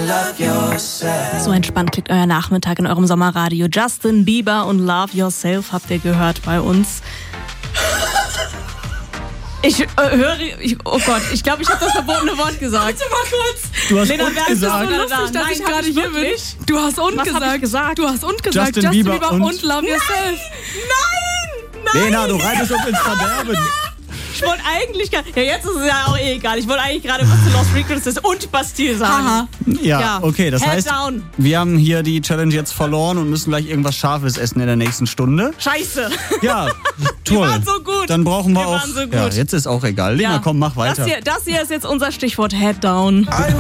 So entspannt klingt euer Nachmittag in eurem Sommerradio. Justin Bieber und Love Yourself habt ihr gehört bei uns. Oh Gott, ich glaube, ich habe das verbotene Wort gesagt. Warte mal kurz. Du hast Lena, und wer gesagt. ist so lustig, dass ich gerade hier bin? Du hast und gesagt. Du hast und gesagt. Justin Bieber und Love Yourself. Nein! Lena, du reitest uns ins Verderben. Ich wollte eigentlich, ja jetzt ist es ja auch egal, ich wollte eigentlich gerade was zu Lost Frequencies und Bastille sagen. Aha. Ja, okay, das Head heißt, down. wir haben hier die Challenge jetzt verloren und müssen gleich irgendwas Scharfes essen in der nächsten Stunde. Scheiße. Ja, toll. Wir waren so gut. Dann brauchen wir auch. waren so gut. Ja, jetzt ist auch egal. Lena, komm, mach weiter. Das hier ist jetzt unser Stichwort Head down.